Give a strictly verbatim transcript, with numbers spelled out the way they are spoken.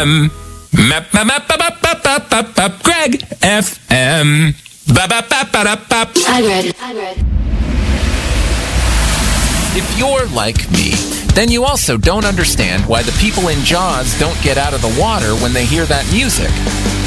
M. Map, map, map, map, map, map, map, map, map, Greg F M. Ba, ba, ba, ba, da, ba. Hagrid. Hagrid. If you're like me, then you also don't understand why the people in Jaws don't get out of the water when they hear that music.